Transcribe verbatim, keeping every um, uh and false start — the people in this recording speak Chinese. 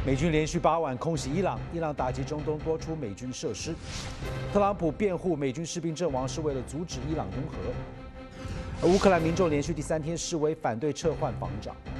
美军连续八晚空袭伊朗，伊朗打击中东多处美军设施。特朗普辩护美军士兵阵亡是为了阻止伊朗拥核。而乌克兰民众连续第三天示威，反对撤换防长。